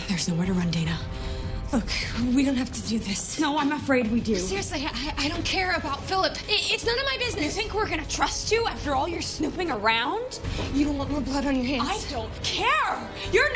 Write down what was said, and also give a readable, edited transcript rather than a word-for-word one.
There's nowhere to run, Dana. Look, we don't have to do this. No, I'm afraid we do. Seriously, I don't care about Philip. It's none of my business. You think we're gonna trust you after all your snooping around? You don't want more blood on your hands. I don't care. You're